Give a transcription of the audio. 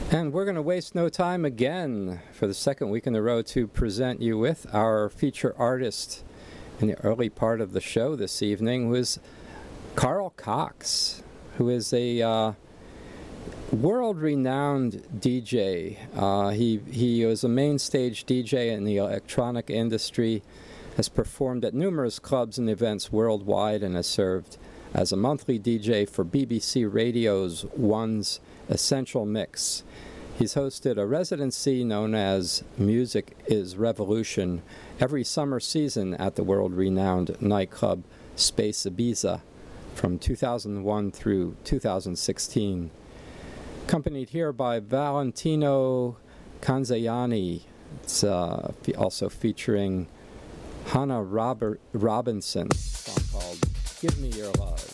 And we're going to waste no time again for the second week in a row to present you with our feature artist in the early part of the show this evening, who is Carl Cox, who is a world-renowned DJ. He was a main stage DJ in the electronic industry, has performed at numerous clubs and events worldwide, and has served as a monthly DJ for BBC Radio's One's Essential Mix. He's hosted a residency known as Music is Revolution every summer season at the world-renowned nightclub Space Ibiza from 2001 through 2016. Accompanied here by Valentino Canzayani. It's also featuring Hannah Robinson, a song called Give Me Your Love.